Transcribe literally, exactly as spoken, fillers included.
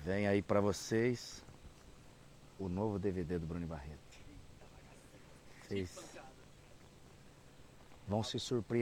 Vem aí pra vocês o novo D V D do Bruno Barreto. Vocês vão se surpreender.